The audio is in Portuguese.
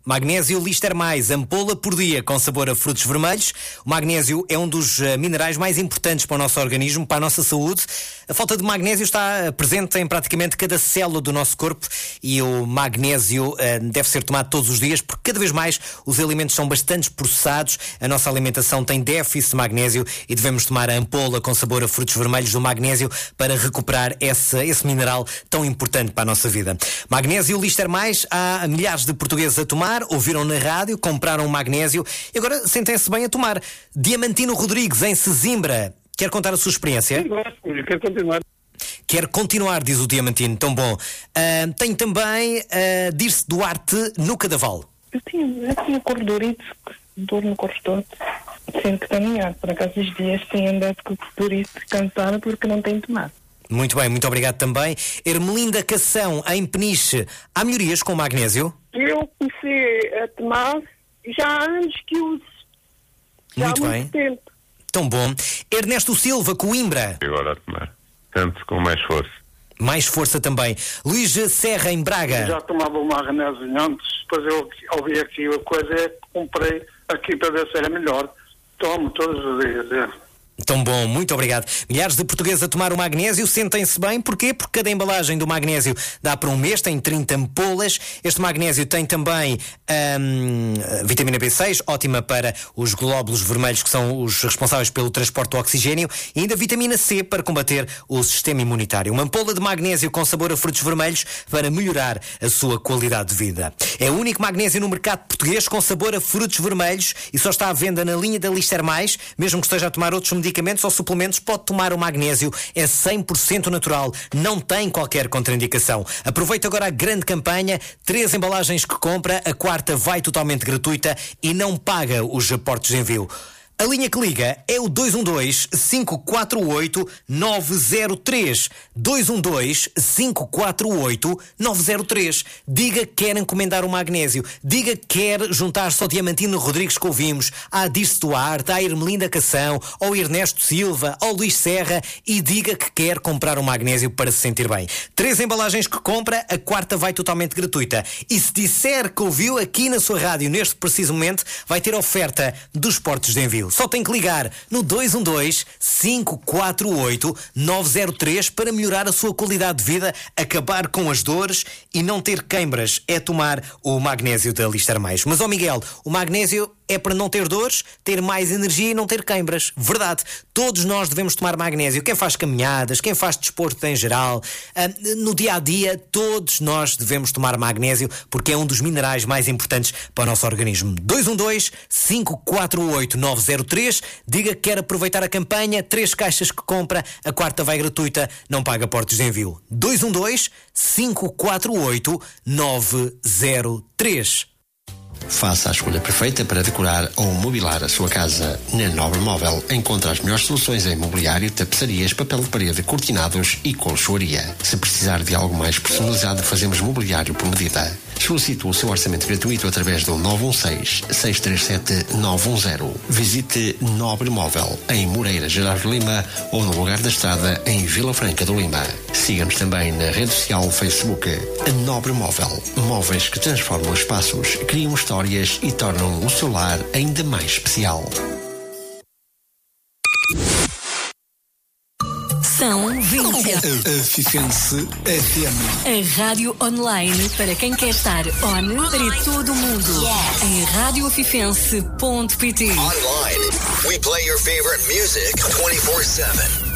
Magnésio Lister Mais, ampola por dia com sabor a frutos vermelhos. O magnésio é um dos minerais mais importantes para o nosso organismo, para a nossa saúde. A falta de magnésio está presente em praticamente cada célula do nosso corpo e o magnésio deve ser tomado todos os dias porque cada vez mais os alimentos são bastante processados, a nossa alimentação tem déficit de magnésio e devemos tomar a ampola com sabor a frutos vermelhos do magnésio para recuperar esse mineral tão importante para a nossa vida. Magnésio Lister Mais, há milhares de portugueses a tomar, ouviram na rádio, compraram magnésio e agora sentem-se bem a tomar. Diamantino Rodrigues, em Sesimbra, quer contar a sua experiência? Sim, quero continuar. Quer continuar, diz o Diamantino, tão bom. Tenho também Dirce Duarte, no Cadaval. Eu tinha corredorite, dor no corredor, sempre que caminhar. Por acaso, esses dias tenho andado com corredorite cansada porque não tenho tomado. Muito bem, muito obrigado também. Ermelinda Cação, em Peniche, há melhorias com magnésio? Eu comecei a tomar já há anos que uso. Já muito há bem. muito tempo. Tão bom. Ernesto Silva, Coimbra. Agora a tomar. Tanto com mais força. Mais força também. Luís Serra, em Braga. Já tomava o magnésio antes, depois eu ouvi aqui a coisa, comprei aqui para ver se era melhor. Tomo todos os dias, Tão bom, muito obrigado. Milhares de portugueses a tomar o magnésio, sentem-se bem, porquê? Porque cada embalagem do magnésio dá para um mês, tem 30 ampolas. Este magnésio tem também vitamina B6, ótima para os glóbulos vermelhos que são os responsáveis pelo transporte do oxigênio, e ainda vitamina C para combater o sistema imunitário. Uma ampola de magnésio com sabor a frutos vermelhos para melhorar a sua qualidade de vida. É o único magnésio no mercado português com sabor a frutos vermelhos e só está à venda na linha da Lister Mais. Mesmo que esteja a tomar outros medicamentos ou suplementos, pode tomar o magnésio, é 100% natural, não tem qualquer contraindicação. Aproveita agora a grande campanha, 3 embalagens que compra, a quarta vai totalmente gratuita e não paga os aportes de envio. A linha que liga é o 212-548-903. 212-548-903. Diga que quer encomendar o magnésio. Diga que quer juntar-se ao Diamantino Rodrigues que ouvimos, à Dirce Duarte, à Ermelinda Cação, ao Ernesto Silva, ao Luís Serra e diga que quer comprar o magnésio para se sentir bem. 3 embalagens que compra, a quarta vai totalmente gratuita. E se disser que ouviu aqui na sua rádio neste preciso momento, vai ter oferta dos portos de envio. Só tem que ligar no 212-548-903 para melhorar a sua qualidade de vida, acabar com as dores e não ter queimbras. É tomar o magnésio da Lister Mais. Mas, Miguel, o magnésio é para não ter dores, ter mais energia e não ter queimbras. Verdade. Todos nós devemos tomar magnésio. Quem faz caminhadas, quem faz desporto em geral, no dia-a-dia, todos nós devemos tomar magnésio porque é um dos minerais mais importantes para o nosso organismo. 212-548-903. Diga que quer aproveitar a campanha. 3 caixas que compra, a quarta vai gratuita, não paga portos de envio. 212-548-903. Faça a escolha perfeita para decorar ou mobilar a sua casa. Na Nobre Móvel encontra as melhores soluções em mobiliário, tapeçarias, papel de parede, cortinados e colchoaria. Se precisar de algo mais personalizado, fazemos mobiliário por medida. Solicite o seu orçamento gratuito através do 916-637-910. Visite Nobre Móvel em Moreira, Gerardo Lima ou no Lugar da Estrada em Vila Franca do Lima. Siga-nos também na rede social Facebook. Nobre Móvel. Móveis que transformam espaços, criam histórias e tornam o seu lar ainda mais especial. São 20. Aficense FM. A rádio online para quem quer estar on para todo o mundo. Em radioafifense.pt. Online, we play your favorite music 24/7.